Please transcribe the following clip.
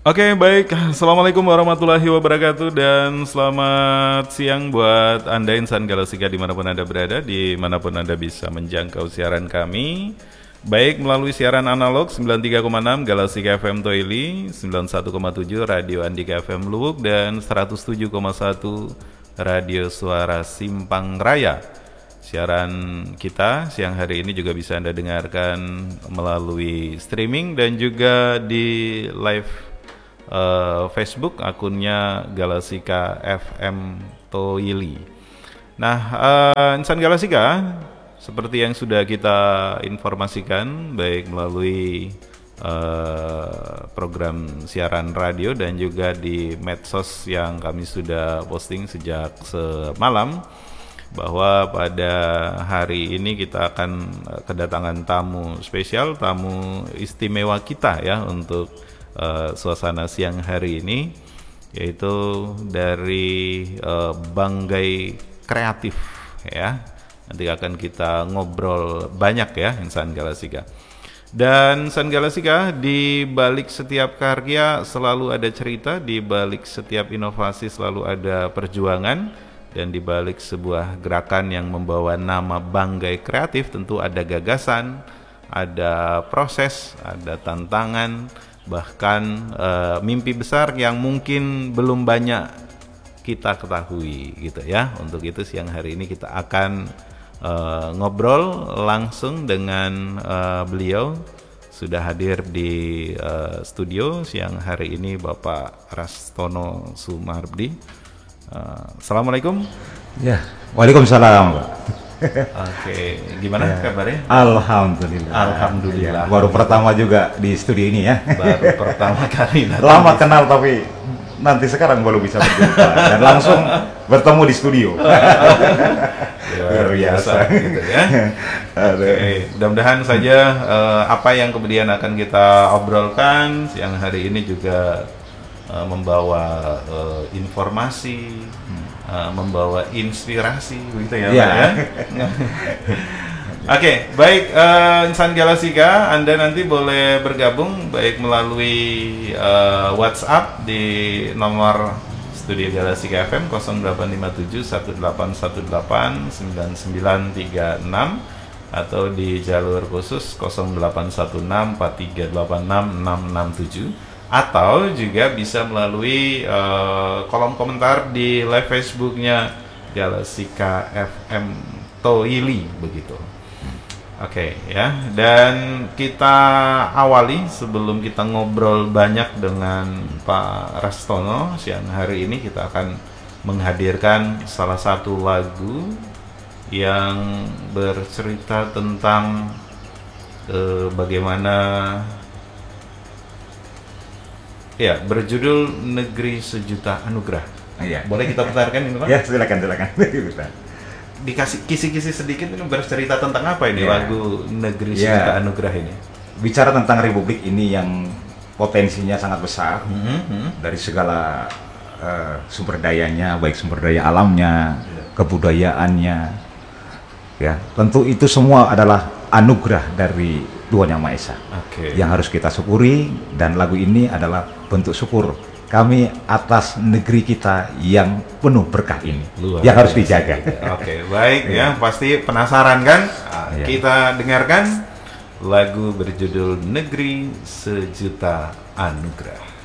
Oke, baik. Assalamualaikum warahmatullahi wabarakatuh dan selamat siang buat Anda insan Galasika dimanapun Anda berada, dimanapun Anda bisa menjangkau siaran kami, baik melalui siaran analog 93,6 Galasika FM Toili, 91,7 Radio Andika FM Luwuk, dan 107,1 Radio Suara Simpang Raya. Siaran kita siang hari ini juga bisa Anda dengarkan melalui streaming dan juga di live Facebook akunnya Galasika FM Toili. Nah, insan Galasika, seperti yang sudah kita informasikan baik melalui program siaran radio dan juga di medsos yang kami sudah posting sejak semalam, bahwa pada hari ini kita akan kedatangan tamu spesial, tamu istimewa kita ya untuk suasana siang hari ini, yaitu dari Banggai Kreatif ya. Nanti akan kita ngobrol banyak ya insan Galasika. Dan insan Galasika, di balik setiap karya selalu ada cerita, di balik setiap inovasi selalu ada perjuangan, dan di balik sebuah gerakan yang membawa nama Banggai Kreatif tentu ada gagasan, ada proses, ada tantangan, bahkan mimpi besar yang mungkin belum banyak kita ketahui gitu ya. Untuk itu siang hari ini kita akan ngobrol langsung dengan beliau. Sudah hadir di studio siang hari ini Bapak Rastono Sumardi. Assalamualaikum. Ya, waalaikumsalam, Pak. Oke, gimana kabarnya? Alhamdulillah. Alhamdulillah. Ya, baru pertama juga di studio ini ya. Baru pertama kali. Lama kenal tapi nanti sekarang baru bisa berjumpa dan langsung bertemu di studio. Luar biasa gitu ya. Oke, mudah-mudahan saja apa yang kemudian akan kita obrolkan siang hari ini juga membawa informasi, membawa inspirasi gitu ya, Pak ya. Oke, baik, insan Galasika, Anda nanti boleh bergabung baik melalui WhatsApp di nomor Studio Galasika FM 085718189936 atau di jalur khusus 081643866667, atau juga bisa melalui kolom komentar di live Facebooknya Galasika FM Toili begitu. Oke ya, dan kita awali sebelum kita ngobrol banyak dengan Pak Rastono siang hari ini, kita akan menghadirkan salah satu lagu yang bercerita tentang bagaimana ya, berjudul Negeri Sejuta Anugerah. Iya. Boleh kita putarkan ini, Pak? Ya, silakan. Dikasih kisi-kisi sedikit, ini bercerita tentang apa ini lagu Negeri Sejuta Anugerah ini? Bicara tentang republik ini yang potensinya sangat besar, dari segala sumber dayanya, baik sumber daya alamnya, kebudayaannya, ya tentu itu semua adalah anugerah dari Tuhan Yang Maha Esa yang harus kita syukuri, dan lagu ini adalah bentuk syukur kami atas negeri kita yang penuh berkah ini. Yang harus dijaga. Oke, baik ya, pasti penasaran kan? Kita dengarkan lagu berjudul Negeri Sejuta Anugerah.